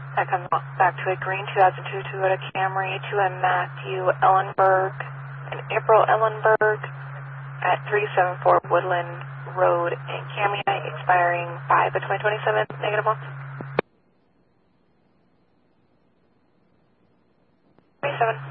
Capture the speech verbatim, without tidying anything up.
That comes back to a green two thousand two Toyota Camry to a Matthew Ellenberg, an April Ellenberg at three seventy-four Woodland Road in Cameo, expiring five of twenty twenty-seven, negative one. twenty-seven.